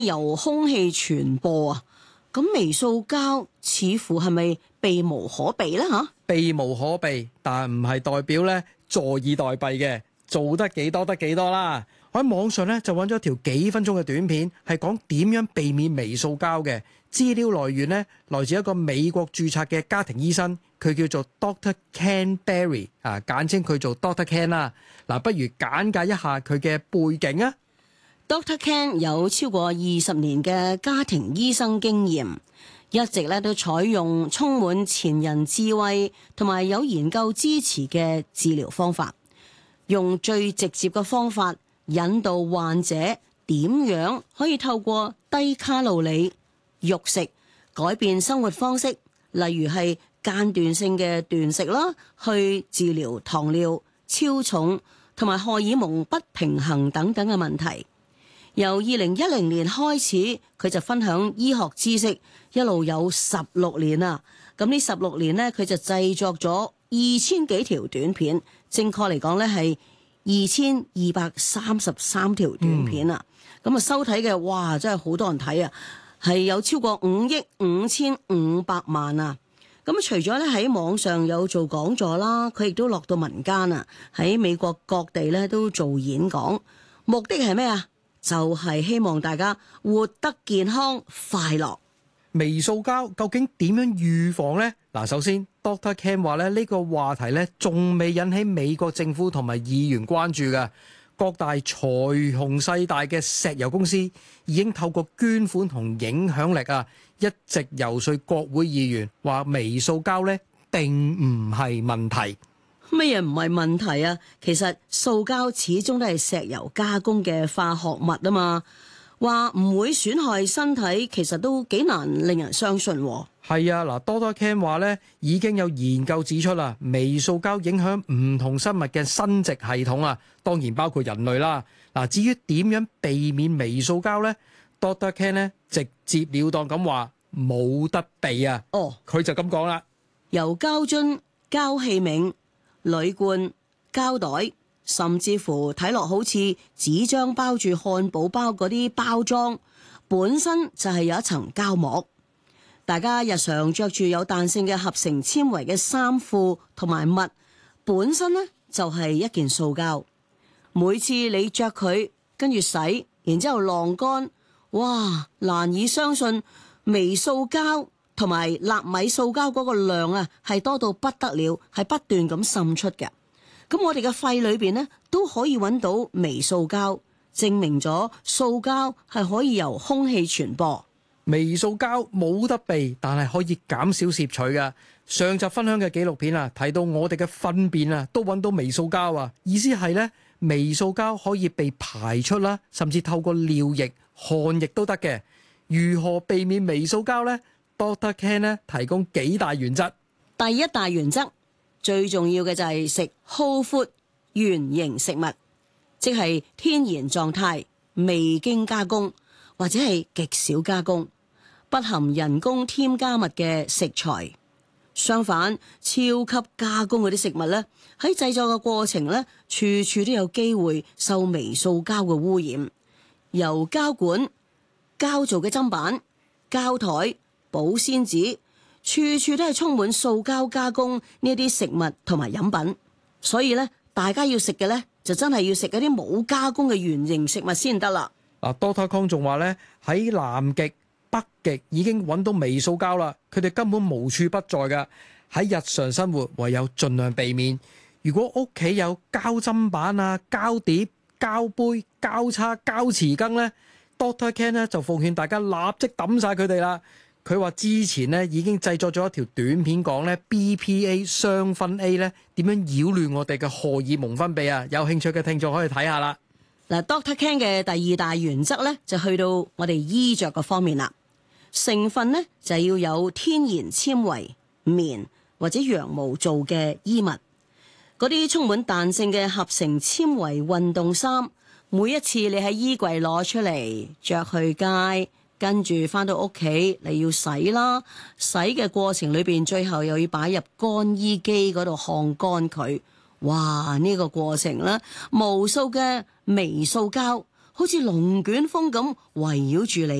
由空氣傳播啊，咁微塑膠似乎係咪避無可避呢？ 避無可避，但唔係代表咧坐以待斃嘅，做得幾多得幾多啦。我喺網上咧就揾咗條幾分鐘嘅短片，係講點樣避免微塑膠嘅。資料來源呢，來自一個美國註冊嘅家庭醫生，佢叫做 Dr. Ken Berry 啊，簡稱佢做 Dr. Ken 啦。嗱，不如簡介一下佢嘅背景啊。 Dr. Ken 有超過20年嘅家庭醫生經驗，一直咧都採用充滿前人智慧同埋有研究支持嘅治療方法，用最直接嘅方法引導患者點樣可以透過低卡路里肉食改變生活方式，例如係間斷性嘅斷食啦，去治療糖尿、超重同埋荷爾蒙不平衡等等嘅問題。由2010年開始，佢就分享醫學知識，一路有16年啦。咁呢16年呢，佢就製作咗2000幾條短片，正確嚟講呢係2233條短片啊。咁收睇嘅哇，真係好多人睇啊，係有超過5億5500萬啊。咁除咗咧喺網上有做講座啦，佢亦都落到民間啊，喺美國各地咧都做演講，目的係咩啊？就係希望大家活得健康快樂。 微塑膠究竟點樣預防呢？嗱，首先 Dr. Ken 話咧呢個話題咧仲未引起美國政府同埋議員關注嘅，各大財雄勢大嘅石油公司已經透過捐款同影響力啊，一直游說國會議員話微塑膠咧並唔係問題。 乜嘢唔係問題啊？其實塑膠始終都係石油加工嘅化學物啊嘛，話唔會損害身體，其實都幾難令人相信。 係啊，嗱，Dr. Ken 話咧已經有研究指出啦，微塑膠影響唔同生物嘅生殖系統啊，當然包括人類啦。嗱，至於點樣避免微塑膠呢？ Dr. Ken 咧直接了當咁話冇得避啊。佢就咁講啦， 由膠樽、膠器皿、鋁罐、膠袋，甚至乎睇落好似紙張包住漢堡包嗰啲包裝，本身就係有一層膠膜。大家日常着住有彈性嘅合成纖維嘅衫褲同埋襪，本身呢就係一件塑膠。每次你着佢，跟住洗，然之後晾乾，哇！難以相信微塑膠同埋納米塑膠嗰個量啊，係多到不得了，係不斷咁滲出嘅。咁我哋嘅肺裏邊呢，都可以揾到微塑膠，證明咗塑膠係可以由空氣傳播。 微塑膠冇得避，但係可以減少攝取嘅。上集分享嘅紀錄片啊，提到我哋嘅糞便啊，都揾到微塑膠啊。意思係呢，微塑膠可以被排出啦，甚至透過尿液、汗液都得嘅。如何避免微塑膠呢？ Dr. Ken 呢提供幾大原則。 第一大原則，最重要嘅就係食 whole food 原形食物，即係天然狀態，未經加工或者係極少加工，不含人工添加物嘅食材。相反，超級加工嗰啲食物呢，喺製作嘅過程呢，處處都有機會受微塑膠嘅污染。由膠管、膠做嘅砧板、膠台、保鮮紙，處處都係充滿塑膠加工呢啲食物同埋飲品。所以呢，大家要食嘅呢，就真係要食嗰啲冇加工嘅原形食物先得啦。 Dr. Ken 仲話咧，喺南極、北極已經揾到微塑膠啦，佢哋根本無處不在噶。喺日常生活唯有盡量避免。如果屋企有膠砧板啊、膠碟、膠杯、膠叉、膠匙羹呢， Dr. Ken 咧就奉勸大家立即抌晒佢哋啦。佢話之前呢已經製作咗一條短片講咧 BPA 雙酚 A 咧點樣擾亂我哋嘅荷爾蒙分泌啊，有興趣嘅聽眾可以睇下啦。 Dr. Ken 嘅第二大原則咧，就去到我哋衣着嘅方面啦。成分咧就要有天然纖維、棉或者羊毛做嘅衣物。嗰啲充滿彈性嘅合成纖維運動衫，每一次你喺衣櫃攞出嚟着去街，跟住翻到屋企你要洗啦。洗嘅過程裏邊，最後又要擺入乾衣機嗰度烘乾佢。哇！呢個過程咧，無數嘅微塑膠好似龍捲風咁圍繞住你。